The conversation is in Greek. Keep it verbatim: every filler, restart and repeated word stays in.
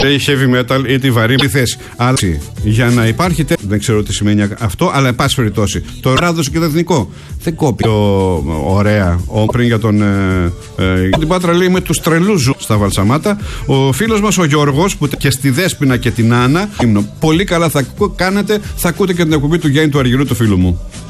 η heavy metal ή τη βαρύ θέση. Αλλά για να υπάρχει τε... δεν ξέρω τι σημαίνει αυτό, αλλά εν πάση περιπτώσει το ράδος και το εθνικό δεν κόπει το ωραία ο πριν για τον ε, ε, την Πάτρα λέει με τους τρελούς ζου στα Βαλσαμάτα. Ο φίλος μας ο Γιώργος που και στη Δέσποινα και την Άννα πολύ καλά θα κάνετε, θα ακούτε και την εκπομπή του Γιάννη του Αργυρού του φίλου μου.